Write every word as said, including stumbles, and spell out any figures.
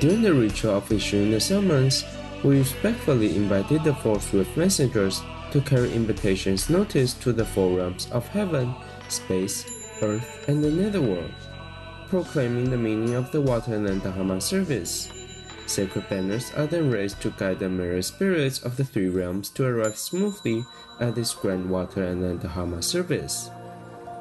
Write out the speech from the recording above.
During the ritual of issuing the summons, we respectfully invited the four swift messengers to carry invitations notice to the four realms of heaven, space, earth, and the netherworld, proclaiming the meaning of the Water Nandahama service. Sacred banners are then raised to guide the mirror spirits of the three realms to arrive smoothly at this grand Water Nandahama service.